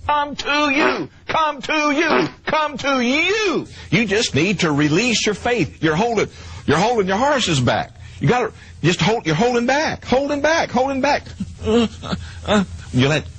come to you, come to you, come to you. You just need to release your faith. You're holding your horses back. You got to just you're holding back. You let